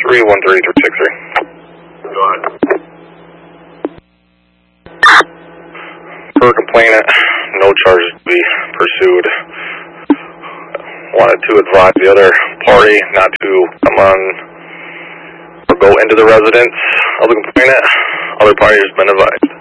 Go ahead. Per complainant, no charges to be pursued. Wanted to advise the other party not to come on or go into the residence of the complainant. Other party has been advised.